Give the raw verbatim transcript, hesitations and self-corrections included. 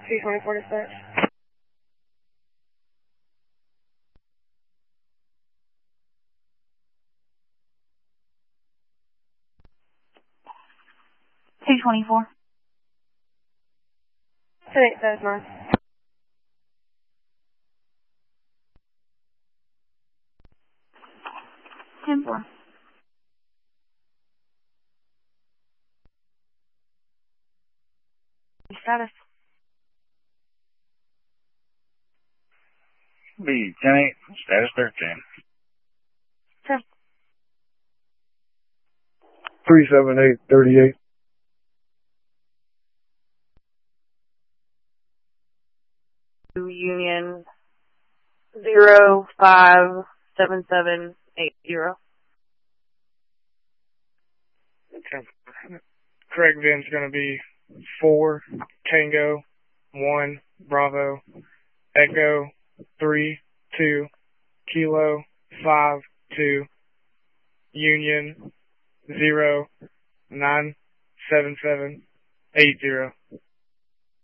two twenty-four dispatch. two twenty-four. ten eight seven nine. ten four. Status. Be ten eight, status thirteen. ten. three seven eight thirty-eight. Union zero five seven seven eight zero. Okay. Correct V I N's going to be four Tango one Bravo Echo three two Kilo five two Union zero nine seven seven eight zero.